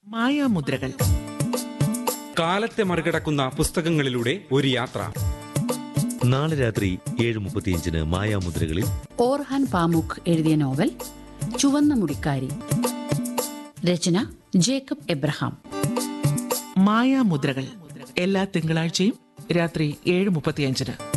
മായാമുദ്രകൾ. കാലത്തെ മറികടക്കുന്ന പുസ്തകങ്ങളിലൂടെ ഒരു യാത്ര. നാളെ രാത്രി 7:35 മായാമുദ്രകളിൽ ഓർഹാൻ പാമുക്ക് എഴുതിയ നോവൽ ചുവന്ന മുടിക്കാരി. രചന ജേക്കബ് എബ്രഹാം. മായാമുദ്രകൾ എല്ലാ തിങ്കളാഴ്ചയും രാത്രി 7:35.